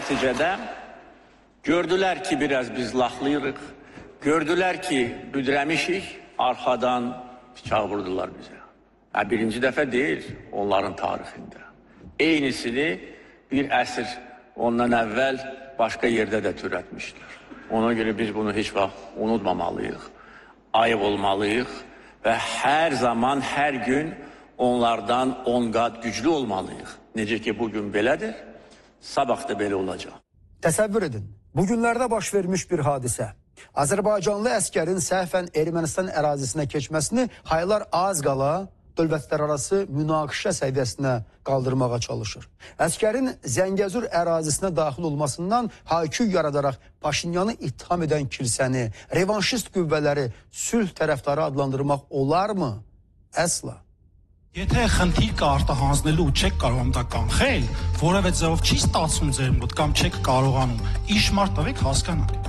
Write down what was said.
nəticədə gördülər ki, biraz biz laxlayırıq, gördülər ki, büdrəmişik, arxadan bıçaq vurdular bizə. Birinci dəfə deyil onların tarixində. Eynisini bir əsr ondan əvvəl başqa yerdə də türətmişdir. Ona görə biz bunu heç vaxt unutmamalıyıq, ayıq olmalıyıq və hər zaman, hər gün onlardan 10 qat güclü olmalıyıq. Necə ki, bugün belədir, sabah da belə olacaq. Təsəvvür edin, bugünlərdə baş vermiş bir hadisə. Azərbaycanlı əskərin səhvən Ermənistan ərazisinə keçməsini haylar az qala dövlətlərarası münaqişə səviyyəsinə qaldırmağa çalışır. Əskərin Zəngəzur ərazisinə daxil olmasından hayküy yaradaraq Paşinyanı ittiham edən kilsəni, revanşist qüvvələri sülh tərəfdarı adlandırmaq olarmı? Əsla. Եթե խնդիր կա արտահանձնելու ու չեք կարողանում դա կանխել, որևէ ձևով չի ստացվում ձեր մոտ կամ չեք կարողանում, իշմար տվեք հասկանալ։